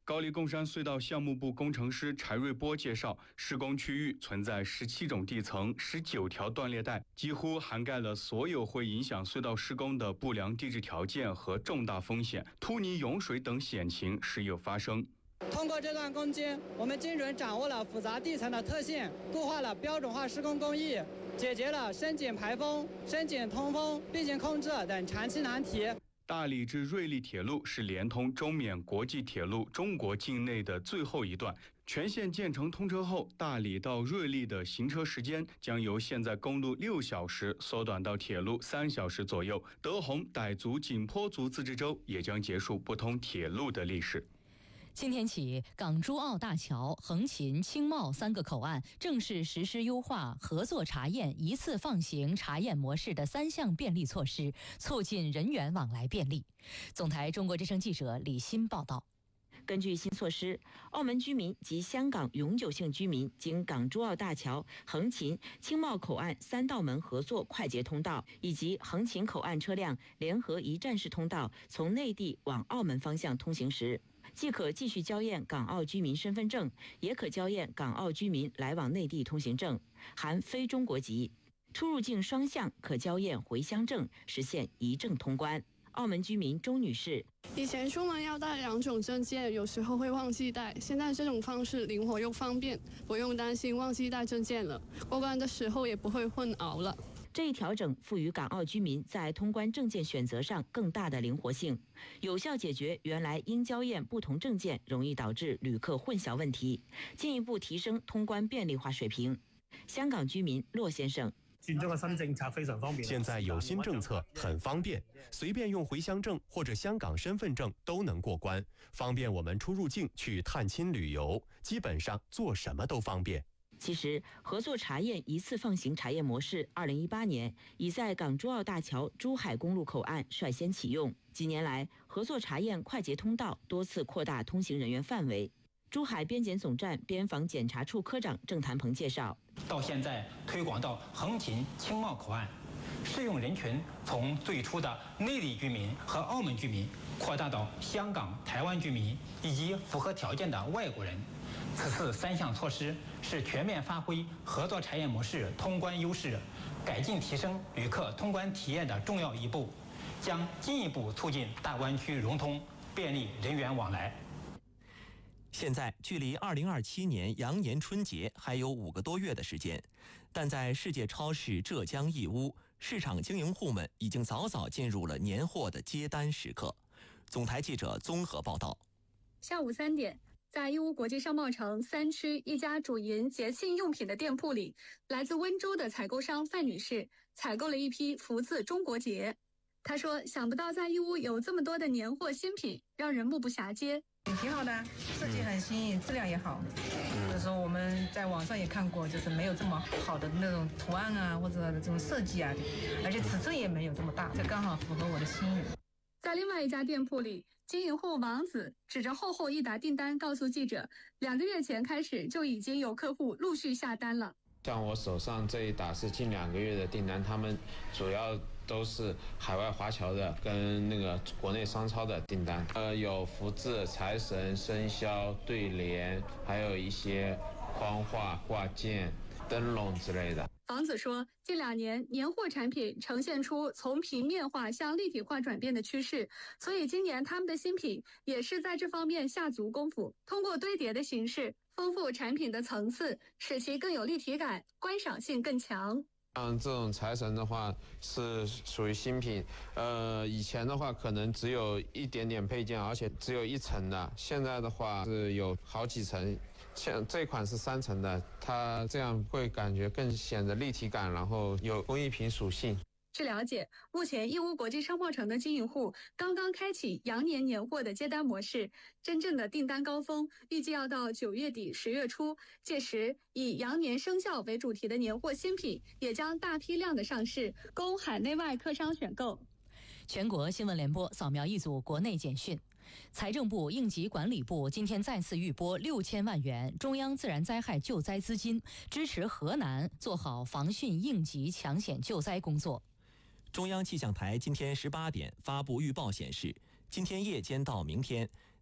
高黎贡山隧道项目部工程师柴瑞波介绍，施工区域存在17种地层、19条断裂带，几乎涵盖了所有会影响隧道施工的不良地质条件和重大风险，突泥涌水等险情时有发生。 通过这段攻坚，我们精准掌握了复杂地层的特性，固化了标准化施工工艺，解决了深井排风、深井通风、避溅控制等长期难题。 大理至瑞丽铁路是连通中缅国际铁路中国境内的最后一段，全线建成通车后，大理到瑞丽的行车时间将由现在公路6小时缩短到铁路3小时左右。德宏、傣族、景颇族自治州也将结束不通铁路的历史。 今天起，港珠澳大桥、横琴、青茂3个口岸正式实施优化合作查验一次放行查验模式的3项便利措施，促进人员往来便利。总台中国之声记者李欣报道。 根据新措施，澳门居民及香港永久性居民经港珠澳大桥、横琴、青茂口岸3道门合作快捷通道以及横琴口岸车辆联合一站式通道从内地往澳门方向通行时，既可继续交验港澳居民身份证，也可交验港澳居民来往内地通行证，含非中国籍。出入境双向可交验回乡证，实现一证通关。澳门居民周女士： 以前出门要带2种证件，有时候会忘记带，现在这种方式灵活又方便，不用担心忘记带证件了，过关的时候也不会混淆了。 这一调整赋予港澳居民在通关证件选择上更大的灵活性，有效解决原来因交验不同证件容易导致旅客混淆问题，进一步提升通关便利化水平。香港居民骆先生： 轉咗個新政策非常方便。 現在有新政策，很方便，隨便用回鄉證或者香港身份證都能過關，方便我們出入境去探親旅遊，基本上做什麼都方便。 其實，合作查驗一次放行查驗模式2018年已在港珠澳大橋珠海公路口岸率先啟用。幾年來，合作查驗快捷通道多次擴大通行人員範圍。珠海邊檢總站邊防檢查處科長鄭譚鵬介紹， 到現在推廣到橫琴、青茂口岸，適用人群從最初的內地居民和澳門居民擴大到香港、台灣居民以及符合條件的外國人。此次3項措施是全面發揮合作查驗模式通關優勢，改進提升旅客通關體驗的重要一步，將進一步促進大灣區融通，便利人員往來。 現在距離2027年羊年春節還有5個多月的時間，但在世界超市浙江義烏，市場經營戶們已經早早進入了年貨的接單時刻。總台記者綜合報道。 下午3點，在義烏國際商貿城3區一家主營節慶用品的店鋪裡，來自溫州的採購商范女士採購了一批福字中國結。她說，想不到在義烏有這麼多的年貨新品，讓人目不暇接。 挺好的，設計很新穎，質量也好。就是我們在網上也看過，就是沒有這麼好的那種圖案啊，或者這種設計啊，而且尺寸也沒有這麼大，這剛好符合我的心意。 在另外一家店鋪裡，經營戶王子指着厚厚一沓訂單告訴記者，2個月前開始就已經有客戶陸續下單了。 像我手上這一沓是近2個月的訂單，他們主要都是海外華僑的跟那個國內商超的訂單，有福字、財神、生肖、對聯，還有一些框畫、掛件、燈籠之類的。 房子說，近2年年貨產品呈現出從平面化向立體化轉變的趨勢，所以今年他們的新品也是在這方面下足功夫，通過堆疊的形式豐富產品的層次，使其更有立體感，觀賞性更強。 像這種財神的話是屬於新品，以前的話可能只有一點點配件，而且只有1層的，現在的話是有好幾層。像這款是3層的，它這樣會感覺更顯得立體感，然後有工藝品屬性。 據了解，目前義烏國際商貿城的經營戶剛剛開啟羊年年貨的接單模式，真正的訂單高峰預計要到9月底10月初，屆時以羊年生肖為主題的年貨新品也將大批量的上市，供海內外客商選購。 全國新聞聯播掃描一組國內簡訊。財政部應急管理部今天再次預撥6000萬元中央自然災害救災資金，支持河南做好防汛應急搶險救災工作。 中央氣象台今天18點發布預報顯示，今天夜間到明天，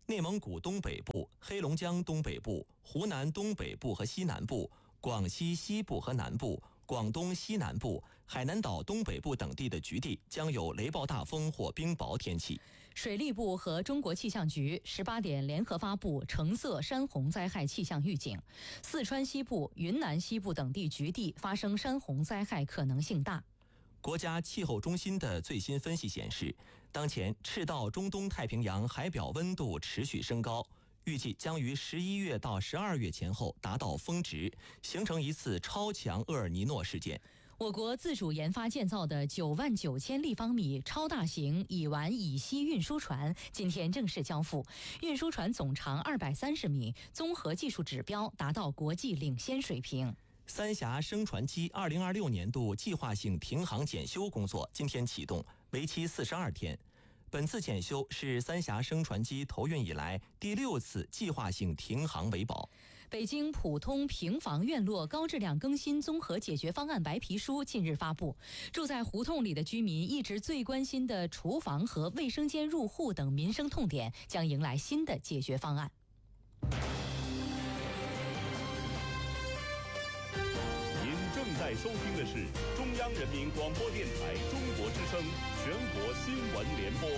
内蒙古东北部、黑龙江东北部、湖南东北部和西南部、广西西部和南部、广东西南部、海南岛东北部等地的局地将有雷暴大风或冰雹天气。 水利部和中国气象局18点联合发布橙色山洪灾害气象预警，四川西部、云南西部等地局地发生山洪灾害可能性大。 国家气候中心的最新分析显示，当前赤道中东太平洋海表温度持续升高，预计将于11月到12月前后达到峰值，形成一次超强厄尔尼诺事件。 我国自主研发建造的99000立方米超大型乙烷乙烯运输船今天正式交付。运输船总长230米，综合技术指标达到国际领先水平。 三峡升船机2026年度计划性停航检修工作今天启动，为期42天。本次检修是三峡升船机投运以来第6次计划性停航维保。 北京普通平房院落高质量更新综合解决方案白皮书近日发布，住在胡同里的居民一直最关心的厨房和卫生间入户等民生痛点将迎来新的解决方案。 您正在收听的是中央人民广播电台中国之声全国新闻联播。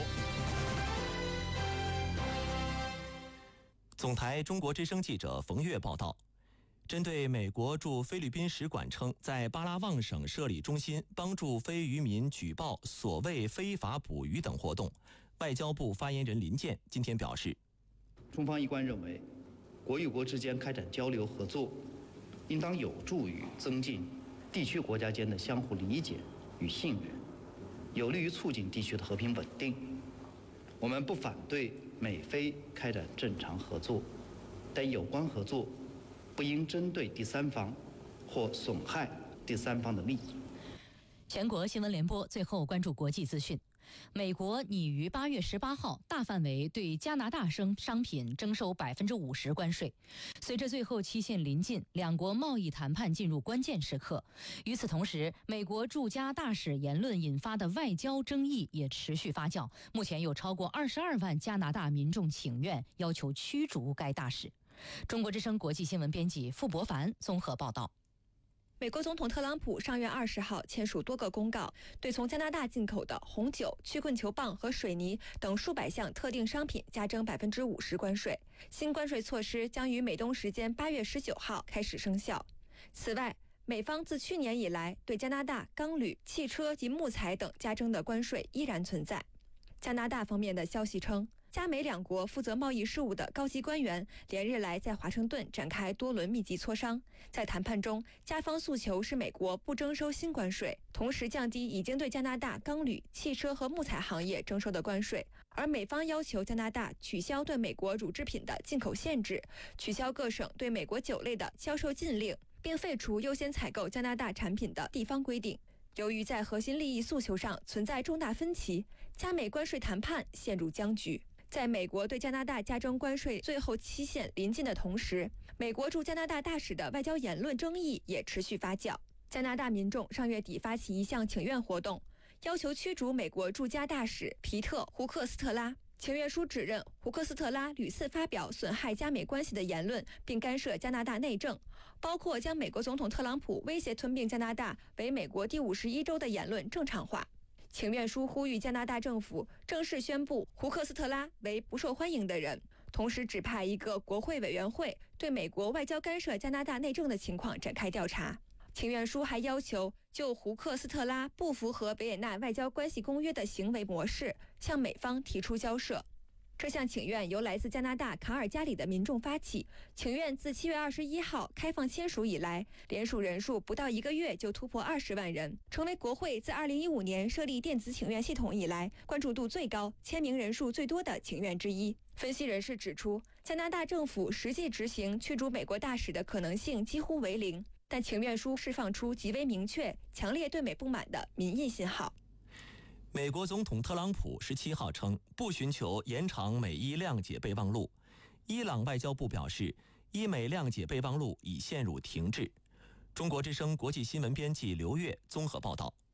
总台中国之声记者冯月报道，针对美国驻菲律宾使馆称在巴拉望省设立中心帮助非渔民举报所谓非法捕鱼等活动，外交部发言人林健今天表示， 中方一贯认为，国与国之间开展交流合作，应当有助于增进地区国家间的相互理解与信任，有利于促进地区的和平稳定。我们不反对美菲开展正常合作，但有关合作不应针对第三方或损害第三方的利益。 全国新闻联播最后关注国际资讯。美国拟于8月18号大范围对加拿大商品征收50%关税。随着最后期限临近，两国贸易谈判进入关键时刻。与此同时，美国驻加大使言论引发的外交争议也持续发酵。目前有超过22万加拿大民众请愿，要求驱逐该大使。中国之声国际新闻编辑傅博凡综合报道。 美国总统特朗普上月20号签署多个公告，对从加拿大进口的红酒、曲棍球棒和水泥等数百项特定商品加征50%关税。新关税措施将于美东时间8月19号开始生效。此外，美方自去年以来对加拿大钢铝、汽车及木材等加征的关税依然存在。加拿大方面的消息称，加美两国负责贸易事务的高级官员连日来在华盛顿展开多轮密集磋商。在谈判中，加方诉求是美国不征收新关税，同时降低已经对加拿大钢铝、汽车和木材行业征收的关税，而美方要求加拿大取消对美国乳制品的进口限制，取消各省对美国酒类的销售禁令，并废除优先采购加拿大产品的地方规定。由于在核心利益诉求上存在重大分歧，加美关税谈判陷入僵局。在美国对加拿大加征关税最后期限临近的同时，美国驻加拿大大使的外交言论争议也持续发酵。加拿大民众上月底发起一项请愿活动，要求驱逐美国驻加大使皮特·胡克斯特拉。请愿书指认胡克斯特拉屡次发表损害加美关系的言论，并干涉加拿大内政，包括将美国总统特朗普威胁吞并加拿大为美国第51州的言论正常化。请愿书呼吁加拿大政府正式宣布胡克斯特拉为不受欢迎的人，同时指派一个国会委员会对美国外交干涉加拿大内政的情况展开调查。请愿书还要求就胡克斯特拉不符合维也纳外交关系公约的行为模式向美方提出交涉。这项请愿由来自加拿大卡尔加里的民众发起，请愿自7月21号开放签署以来，联署人数不到1个月就突破20万人，成为国会自2015年设立电子请愿系统以来关注度最高、签名人数最多的请愿之一。分析人士指出，加拿大政府实际执行驱逐美国大使的可能性几乎为零，但请愿书释放出极为明确、强烈对美不满的民意信号。 美国总统特朗普17号称不寻求延长美伊谅解备忘录。伊朗外交部表示，伊美谅解备忘录已陷入停滞。中国之声国际新闻编辑刘越综合报道。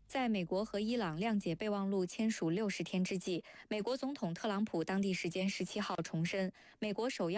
在美国和伊朗谅解备忘录签署60天之际，美国总统特朗普当地时间17号重申，美国首要